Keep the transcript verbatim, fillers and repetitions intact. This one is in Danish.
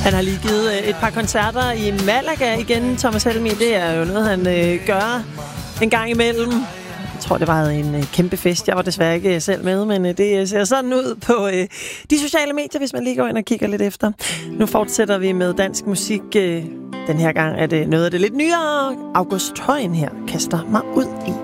Han har lige givet et par koncerter i Malaga igen, Thomas Helmig. Det er jo noget, han øh, gør en gang imellem. Jeg tror, det var en øh, kæmpe fest. Jeg var desværre ikke selv med, men øh, det ser sådan ud på øh, de sociale medier, hvis man lige går ind og kigger lidt efter. Nu fortsætter vi med dansk musik. Øh, den her gang er det noget af det lidt nyere. August Højen her kaster mig ud i.